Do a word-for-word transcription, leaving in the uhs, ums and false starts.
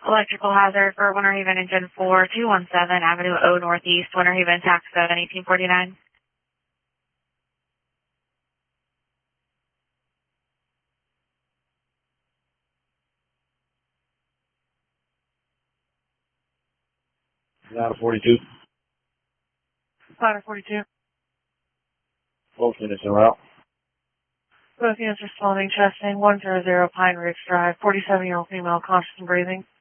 Electrical hazard for Winter Haven Engine four, two one seven Avenue O Northeast, Winter Haven, tax code eighteen forty-nine. Ladder forty-two. Ladder forty-two. Both units are out. Both units responding, chesting, one zero zero Pine Ridge Drive, forty-seven-year-old female, conscious and breathing.